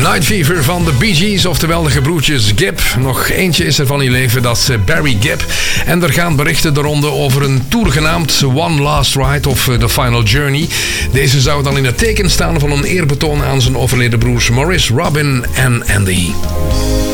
Night Fever van de Bee Gees, oftewel de gebroertjes Gibb. Nog eentje is er van in leven, dat is Barry Gibb. En er gaan berichten de ronde over een tour genaamd One Last Ride of The Final Journey. Deze zou dan in het teken staan van een eerbetoon aan zijn overleden broers Maurice, Robin en Andy.